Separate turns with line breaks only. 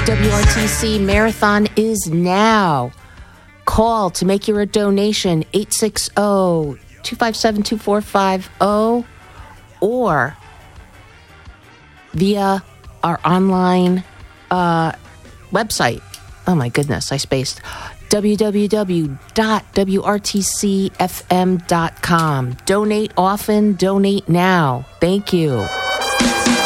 WRTC Marathon is now. Call to make your donation, 860-257-2450, or via our online website. Oh my goodness, I spaced. www.wrtcfm.com. Donate often, donate now. Thank you.